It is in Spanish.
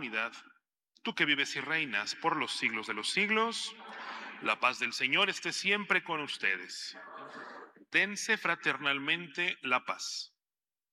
unidad, tú que vives y reinas por los siglos de los siglos, la paz del Señor esté siempre con ustedes. Dense fraternalmente la paz.